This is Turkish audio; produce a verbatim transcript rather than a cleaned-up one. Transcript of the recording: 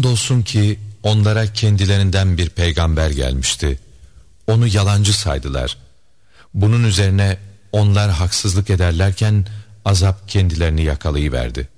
Andolsun ki onlara kendilerinden bir peygamber gelmişti. Onu yalancı saydılar. Bunun üzerine onlar haksızlık ederlerken azap kendilerini yakalayıverdi.